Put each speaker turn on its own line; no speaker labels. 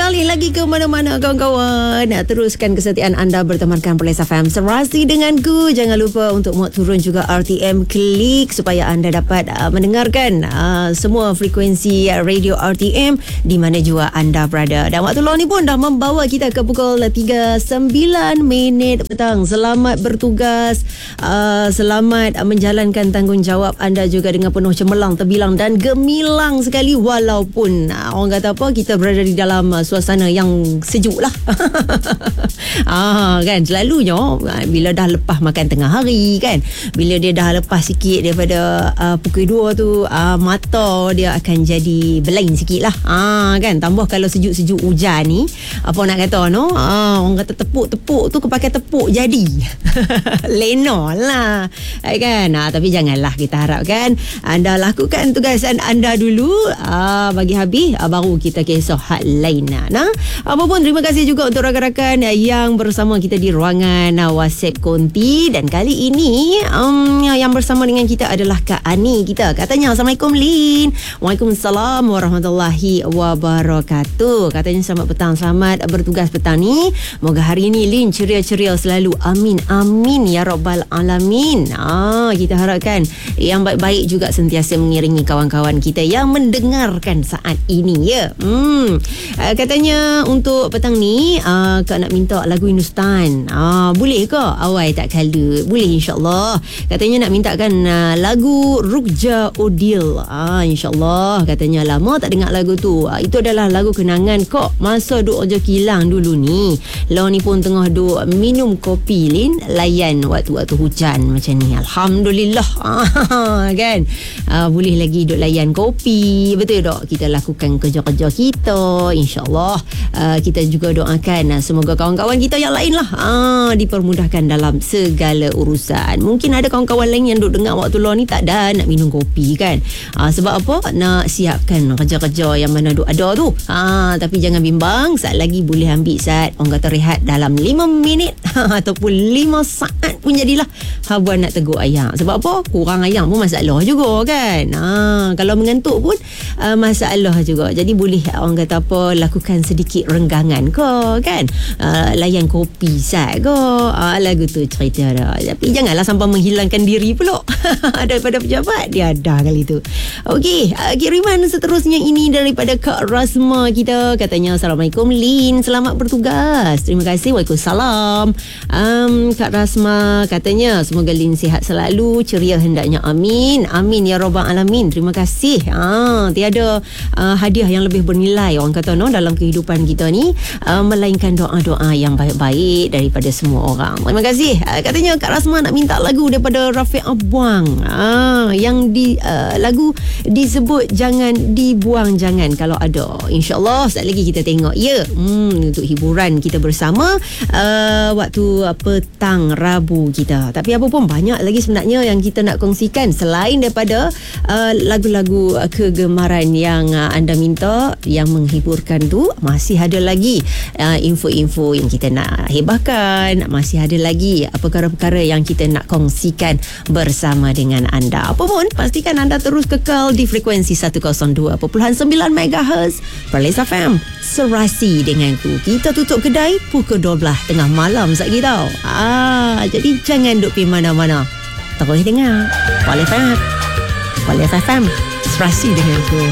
sekali lagi ke mana-mana kawan-kawan. Teruskan kesetiaan anda bertemankan Perlis FM Serasi denganku. Jangan lupa untuk muat turun juga RTM Klik supaya anda dapat mendengarkan semua frekuensi radio RTM di mana jua anda berada. Dan waktu law ni pun dah membawa kita ke pukul 3.09 petang. Selamat bertugas, selamat menjalankan tanggungjawab anda juga dengan penuh cemerlang, terbilang dan gemilang sekali. Walaupun orang kata apa, kita berada di dalam suasana yang sejuk lah. Kan selalunya bila dah lepas makan tengah hari kan, bila dia dah lepas sikit daripada pukul 2 tu, mata dia akan jadi belain sikit lah. Kan tambah kalau sejuk-sejuk hujan ni, apa nak kata no, orang kata tepuk-tepuk tu kepakai tepuk jadi lena lah kan. Tapi janganlah, kita harapkan anda lakukan tugasan anda dulu, bagi habis baru kita kisah hal lain. Apa pun terima kasih juga untuk rakan-rakan yang bersama kita di ruangan WhatsApp Konti. Dan kali ini yang bersama dengan kita adalah Kak Ani kita. Katanya Assalamualaikum Lin. Waalaikumsalam warahmatullahi wabarakatuh. Katanya selamat petang, selamat bertugas petang ni. Moga hari ini Lin ceria-ceria selalu. Amin amin ya rabbal alamin. Kita harapkan yang baik-baik juga sentiasa mengiringi kawan-kawan kita yang mendengarkan saat ini ya. Katanya untuk petang ni Kak nak minta lagu Hindustan. Boleh ke? Awal tak kala. Boleh insyaAllah. Katanya nak mintakan lagu Rukja Odil. InsyaAllah. Katanya lama tak dengar lagu tu. Itu adalah lagu kenangan kok masa duk ojo kilang dulu ni. Law ni pun tengah duk minum kopi Lin, layan waktu-waktu hujan macam ni. Alhamdulillah. Kan boleh lagi duk layan kopi. Betul tak? Kita lakukan kerja-kerja kita, InsyaAllah. Kita juga doakan semoga kawan-kawan kita yang lain lah dipermudahkan dalam segala urusan. Mungkin ada kawan-kawan lain yang duk dengar waktu luar ni tak ada nak minum kopi kan. Sebab apa? Nak siapkan kerja-kerja yang mana duk ada tu. Tapi jangan bimbang, saat lagi boleh ambil saat orang kata rehat dalam 5 minit ataupun 5 saat pun jadilah. Buat nak tegur ayam. Sebab apa? Kurang ayam pun masalah juga kan. Kalau mengantuk pun masalah juga. Jadi boleh orang kata apa, lakukan sedikit renggangan ke kan, layan kopi sat ke, lagu tu cerita dah. Tapi janganlah sampai menghilangkan diri pula daripada pejabat. Dia ada kali tu. Okey, kiriman seterusnya ini daripada Kak Rasma kita. Katanya Assalamualaikum Lin, selamat bertugas. Terima kasih. Waalaikumsalam. Kak Rasma katanya semoga Lin sihat selalu, ceria hendaknya. Amin amin ya rabbal alamin. Terima kasih. Tiada hadiah yang lebih bernilai orang kata no dalam kehidupan kita ni, melainkan doa-doa yang baik-baik daripada semua orang. Terima kasih. Katanya Kak Rasma nak minta lagu daripada Rafiq Abwang, yang lagu disebut Jangan Dibuang Jangan kalau ada. InsyaAllah sekali lagi kita tengok ya. Untuk hiburan kita bersama waktu petang Rabu kita. Tapi apa pun banyak lagi sebenarnya yang kita nak kongsikan selain daripada lagu-lagu kegemaran yang anda minta yang menghiburkan tu. Masih ada lagi info-info yang kita nak hebahkan. Masih ada lagi perkara-perkara yang kita nak kongsikan bersama dengan anda. Apa pun pastikan anda terus kekal di frekuensi 102.9 MHz Perlis FM Serasi denganku. Kita tutup kedai pukul 12 tengah malam sekali tau. Jadi jangan duk pergi mana-mana. Terus dengar Perlis FM Serasi denganku.